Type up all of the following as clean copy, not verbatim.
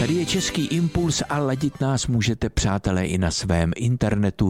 Tady je Český impuls a ladit nás můžete, přátelé, i na svém internetu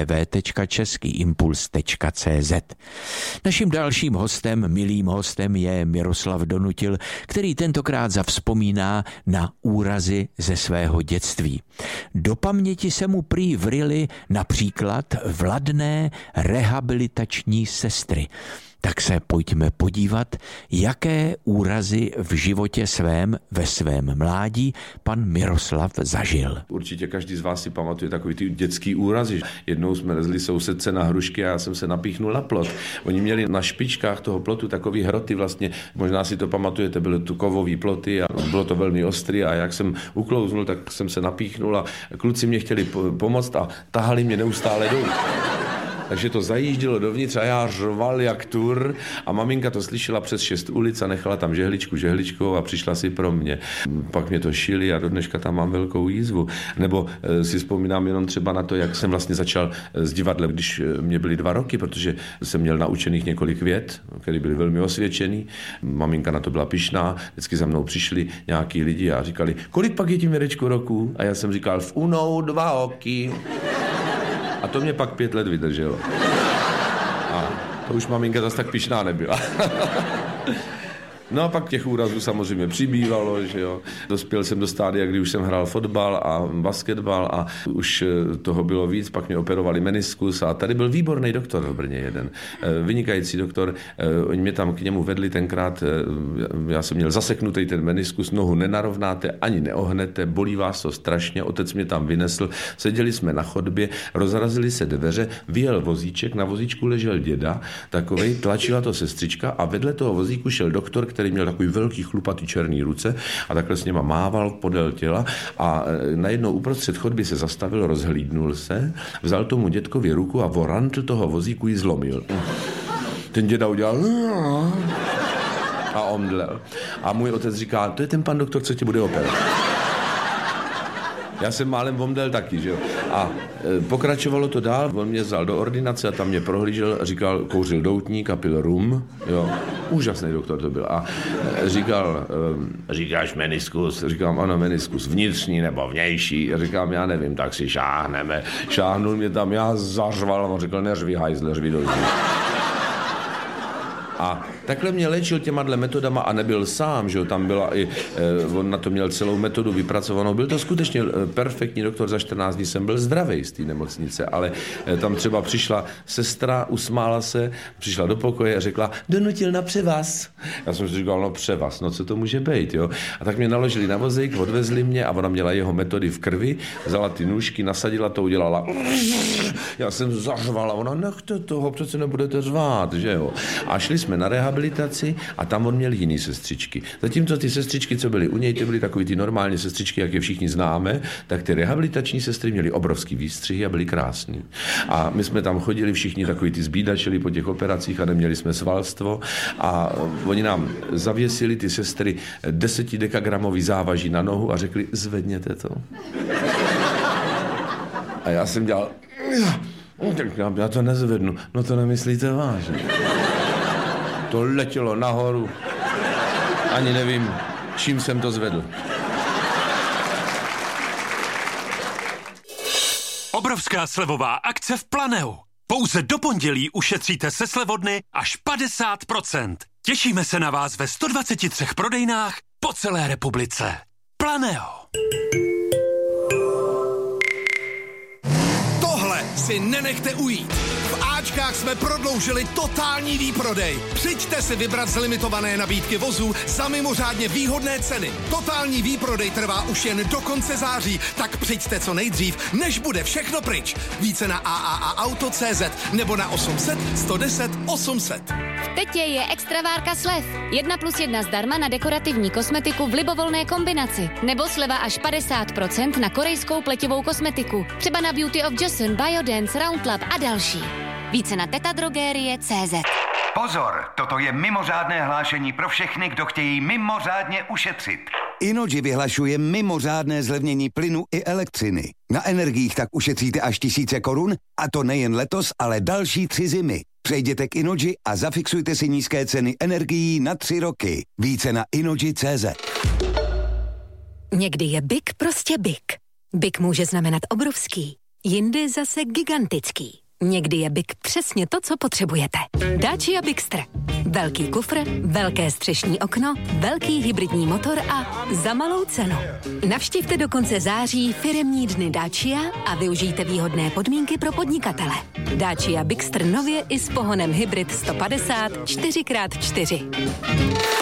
www.českýimpuls.cz. Naším dalším hostem, milým hostem je Miroslav Donutil, který tentokrát zavzpomíná na úrazy ze svého dětství. Do paměti se mu prý vryly například vladné rehabilitační sestry. Tak se pojďme podívat, jaké úrazy v životě ve svém mládí pan Miroslav zažil. Určitě každý z vás si pamatuje takový ty dětský úrazy. Jednou jsme lezli sousedce na hrušky a já jsem se napíchnul na plot. Oni měli na špičkách toho plotu takový hroty vlastně, možná si to pamatujete, byly tu kovový ploty a bylo to velmi ostrý a jak jsem uklouznul, tak jsem se napíchnul a kluci mě chtěli pomoct a tahali mě neustále dolů. Takže to zajíždělo dovnitř a já řval jak tur a maminka to slyšela přes 6 ulic a nechala tam žehličkou a přišla si pro mě. Pak mě to šili a do dneška tam mám velkou jízvu. Nebo si vzpomínám jenom třeba na to, jak jsem vlastně začal s divadlem, když mě byly 2 roky, protože jsem měl naučených několik vět, které byly velmi osvědčený. Maminka na to byla pyšná, vždycky za mnou přišli nějaký lidi a říkali, kolik pak je ti, Mirečku, roku? A já jsem říkal, v unou 2 oky. A to mě pak 5 let vydrželo. A to už maminka zase tak pyšná nebyla. No a pak těch úrazů samozřejmě přibývalo, že jo. Dospěl jsem do stádia, kdy už jsem hrál fotbal a basketbal a už toho bylo víc, pak mě operovali meniskus a tady byl výborný doktor v Brně jeden. Vynikající doktor, oni mě tam k němu vedli tenkrát, já jsem měl zaseknutý ten meniskus, nohu nenarovnáte, ani neohnete, bolí vás to strašně, otec mě tam vynesl, seděli jsme na chodbě, rozrazily se dveře, vyjel vozíček, na vozíčku ležel děda, takovej, tlačila to sestřička a vedle toho vozíku šel doktor, který měl takový velký chlupatý černý ruce a takhle s něma mával podél těla a najednou uprostřed chodby se zastavil, rozhlídnul se, vzal tomu dědkovi ruku a vorantl toho vozíku ji zlomil. Ten děda udělal a omdlel. A můj otec říká, to je ten pan doktor, co tě bude operovat. Já jsem málem omdlel taky, že jo. A pokračovalo to dál, on mě vzal do ordinace a tam mě prohlížel, říkal, kouřil doutník a pil rum, jo. Úžasný doktor to byl. A říkal, říkáš meniskus? Říkám, ano, meniskus, vnitřní nebo vnější? Říkám, já nevím, tak si šáhneme. Šáhnul mě tam, já zařval a on řekl, neřvi hajzle, řvi dolů. A takhle mě léčil těma metodama a nebyl sám, že jo, tam byla i, on na to měl celou metodu vypracovanou. Byl to skutečně perfektní doktor, za 14 dní jsem byl zdravej z té nemocnice, ale tam třeba přišla sestra, usmála se, přišla do pokoje a řekla, Donutil na převaz. Já jsem si říkal, no převaz, no co to může být, jo. A tak mě naložili na vozík, odvezli mě a ona měla jeho metody v krvi, vzala ty nůžky, nasadila to, udělala. Já jsem zařvala, ona nechte toho, přece nebudete řvát, že jo. A šli jsme na rehabilitaci a tam on měl jiný sestřičky. Zatímco ty sestřičky, co byly u něj, ty byly takový ty normální sestřičky, jak je všichni známe, tak ty rehabilitační sestry měly obrovský výstřihy a byly krásný. A my jsme tam chodili všichni takový ty zbídačili po těch operacích a neměli jsme svalstvo a oni nám zavěsili ty sestry 10 dekagramový závaží na nohu a řekli, zvedněte to. A já jsem dělal, já to nezvednu, no to nemyslíte vážně. To letělo nahoru. Ani nevím, čím jsem to zvedl. Obrovská slevová akce v Planeu. Pouze do pondělí ušetříte se slevodny až 50%. Těšíme se na vás ve 123 prodejnách po celé republice. Planeu. Tohle si nenechte ujít. V Ačkách jsme prodloužili totální výprodej. Přijďte si vybrat z limitované nabídky vozů za mimořádně výhodné ceny. Totální výprodej trvá už jen do konce září, tak přijďte co nejdřív, než bude všechno pryč. Více na AAAauto.cz nebo na 800 110 800. V Tetě je extravárka slev. 1+1 zdarma na dekorativní kosmetiku v libovolné kombinaci. Nebo sleva až 50% na korejskou pletivou kosmetiku. Třeba na Beauty of Joseon, Biodance, Roundlab a další. Více na tetadrogerie.cz. Pozor, toto je mimořádné hlášení pro všechny, kdo chtějí mimořádně ušetřit. Innogy vyhlašuje mimořádné zlevnění plynu i elektřiny. Na energiích tak ušetříte až 1000 korun, a to nejen letos, ale další 3 zimy. Přejděte k Innogy a zafixujte si nízké ceny energií na 3 roky. Více na Innogy.cz. Někdy je big prostě big. Big může znamenat obrovský, jindy zase gigantický. Někdy je big přesně to, co potřebujete. Dacia Bigster. Velký kufr, velké střešní okno, velký hybridní motor a za malou cenu. Navštivte do konce září firemní dny Dacia a využijte výhodné podmínky pro podnikatele. Dacia Bigster nově i s pohonem hybrid 150 4x4.